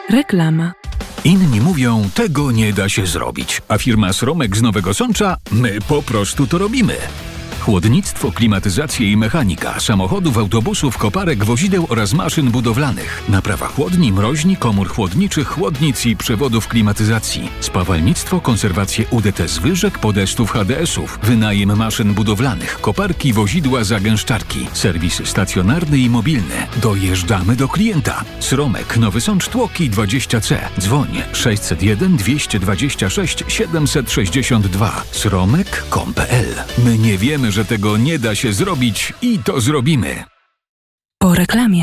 Reklama. Inni mówią, tego nie da się zrobić, a firma Sromek z Nowego Sącza, my po prostu to robimy. Chłodnictwo, klimatyzację i mechanika samochodów, autobusów, koparek, wozideł oraz maszyn budowlanych. Naprawa chłodni, mroźni, komór chłodniczych, chłodnic i przewodów klimatyzacji. Spawalnictwo, konserwację UDT zwyżek, podestów HDS-ów. Wynajem maszyn budowlanych, koparki, wozidła, zagęszczarki. Serwis stacjonarny i mobilny. Dojeżdżamy do klienta. Sromek, Nowy Sącz, Tłoki 20C. Dzwoń 601 226 762. sromek.com.pl. My nie wiemy, że tego nie da się zrobić i to zrobimy. Po reklamie.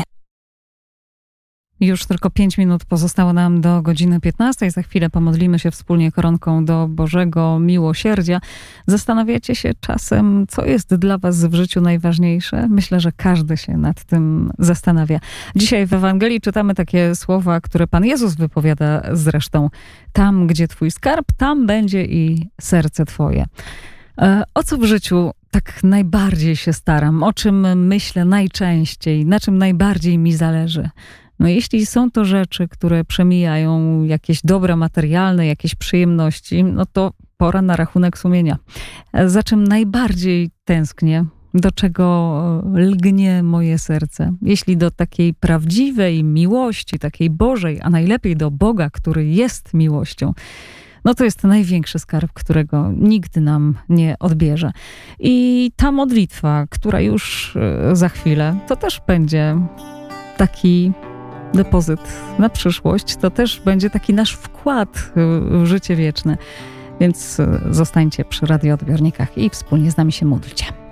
Już tylko 5 minut pozostało nam do godziny 15. Za chwilę pomodlimy się wspólnie koronką do Bożego Miłosierdzia. Zastanawiacie się czasem, co jest dla was w życiu najważniejsze? Myślę, że każdy się nad tym zastanawia. Dzisiaj w Ewangelii czytamy takie słowa, które Pan Jezus wypowiada zresztą. Tam, gdzie twój skarb, tam będzie i serce twoje. O co w życiu tak najbardziej się staram? O czym myślę najczęściej? Na czym najbardziej mi zależy? No jeśli są to rzeczy, które przemijają, jakieś dobra materialne, jakieś przyjemności, no to pora na rachunek sumienia. Za czym najbardziej tęsknię? Do czego lgnie moje serce? Jeśli do takiej prawdziwej miłości, takiej Bożej, a najlepiej do Boga, który jest miłością, no to jest największy skarb, którego nigdy nam nie odbierze. I ta modlitwa, która już za chwilę, to też będzie taki depozyt na przyszłość, to też będzie taki nasz wkład w życie wieczne. Więc zostańcie przy radioodbiornikach i wspólnie z nami się módlcie.